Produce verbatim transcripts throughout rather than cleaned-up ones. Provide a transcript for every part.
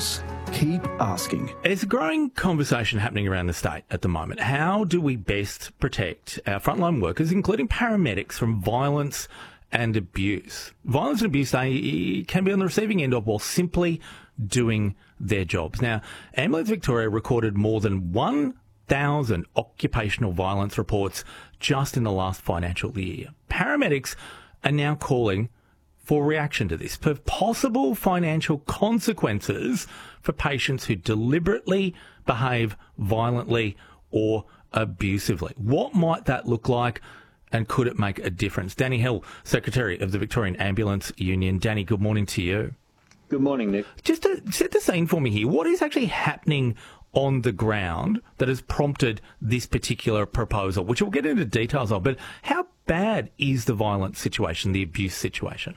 questions. Keep asking. There's a growing conversation happening around the state at the moment. How do we best protect our frontline workers, including paramedics, from violence and abuse? Violence and abuse they can be on the receiving end of while simply doing their jobs. Now, Ambulance Victoria recorded more than one thousand occupational violence reports just in the last financial year. Paramedics are now calling for reaction to this, for possible financial consequences for patients who deliberately behave violently or abusively. What might that look like, and could it make a difference? Danny Hill, Secretary of the Victorian Ambulance Union. Danny, good morning to you. Good morning, Nick. Just to set the scene for me here, what is actually happening on the ground that has prompted this particular proposal, which we'll get into details of, but how bad is the violence situation, the abuse situation?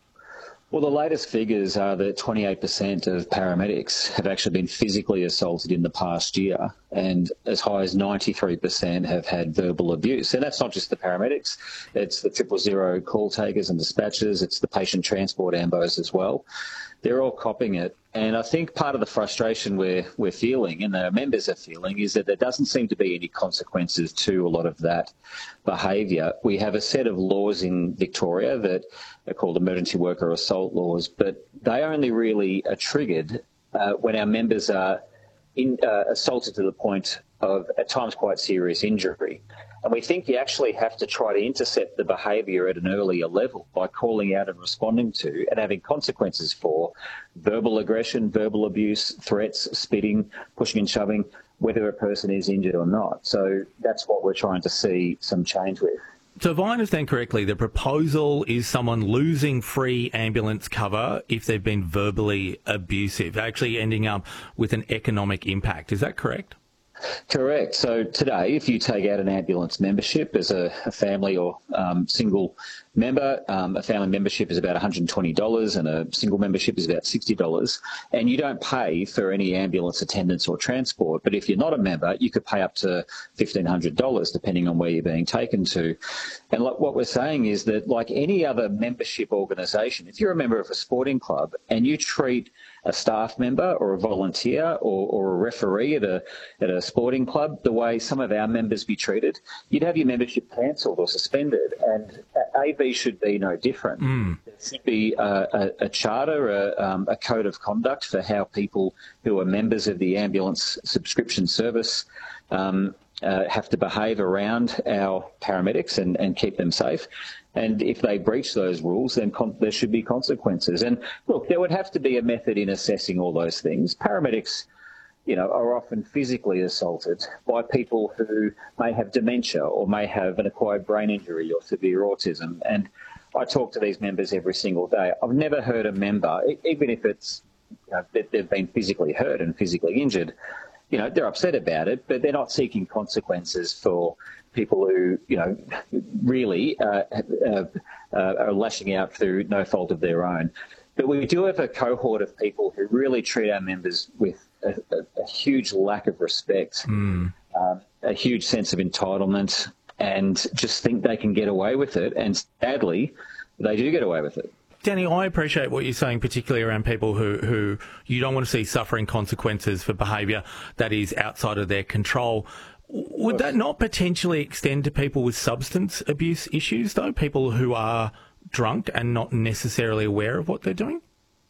Well, the latest figures are that twenty-eight percent of paramedics have actually been physically assaulted in the past year, and as high as ninety-three percent have had verbal abuse. And that's not just the paramedics, it's the triple zero call takers and dispatchers, it's the patient transport ambos as well. They're all copping it. And I think part of the frustration we're, we're feeling and our members are feeling is that there doesn't seem to be any consequences to a lot of that behaviour. We have a set of laws in Victoria that are called emergency worker assault laws, but they only really are triggered uh, when our members are in, uh, assaulted to the point of, at times, quite serious injury. And we think you actually have to try to intercept the behaviour at an earlier level by calling out and responding to and having consequences for verbal aggression, verbal abuse, threats, spitting, pushing and shoving, whether a person is injured or not. So that's what we're trying to see some change with. So if I understand correctly, the proposal is someone losing free ambulance cover if they've been verbally abusive, actually ending up with an economic impact. Is that correct? Correct. So today, if you take out an ambulance membership as a, a family or um, single member, um, a family membership is about one hundred twenty dollars and a single membership is about sixty dollars, and you don't pay for any ambulance attendance or transport. But if you're not a member, you could pay up to fifteen hundred dollars depending on where you're being taken to. And like what we're saying is that, like any other membership organisation, if you're a member of a sporting club and you treat a staff member or a volunteer or, or a referee at a at a sporting club the way some of our members be treated, you'd have your membership cancelled or suspended, and A V should be no different. Mm. There should be a, a, a charter, a, um, a code of conduct for how people who are members of the ambulance subscription service um, uh, have to behave around our paramedics and, and keep them safe. And if they breach those rules, then con- there should be consequences. And look, there would have to be a method in assessing all those things. Paramedics, you know, are often physically assaulted by people who may have dementia or may have an acquired brain injury or severe autism. And I talk to these members every single day. I've never heard a member, even if it's, you know, that they've been physically hurt and physically injured, you know, they're upset about it, but they're not seeking consequences for people who, you know, really uh, uh, uh, are lashing out through no fault of their own. But we do have a cohort of people who really treat our members with a, a, a huge lack of respect, mm. um, a huge sense of entitlement, and just think they can get away with it. And sadly, they do get away with it. Danny, I appreciate what you're saying, particularly around people who, who you don't want to see suffering consequences for behaviour that is outside of their control. Would that not potentially extend to people with substance abuse issues, though? People who are drunk and not necessarily aware of what they're doing?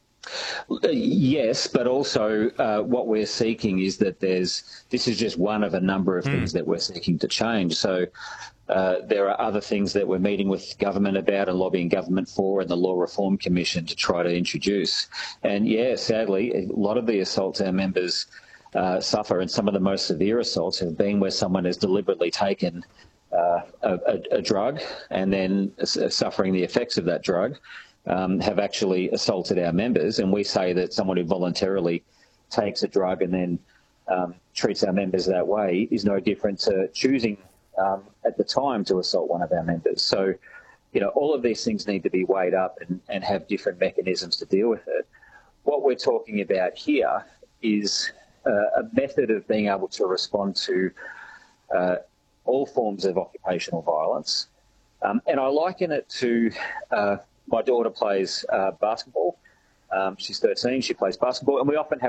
Yes, but also uh, what we're seeking is that there's, this is just one of a number of things mm. that we're seeking to change. So uh, there are other things that we're meeting with government about and lobbying government for, and the Law Reform Commission to try to introduce. And yeah, sadly, a lot of the assaults our members uh, suffer, and some of the most severe assaults have been where someone has deliberately taken uh, a, a, a drug and then uh, suffering the effects of that drug. Um, have actually assaulted our members, and we say that someone who voluntarily takes a drug and then um, treats our members that way is no different to choosing um, at the time to assault one of our members. So, you know, all of these things need to be weighed up and, and have different mechanisms to deal with it. What we're talking about here is uh, a method of being able to respond to uh, all forms of occupational violence, um, and I liken it to uh, my daughter plays uh, basketball. Um, she's thirteen. She plays basketball, and we often have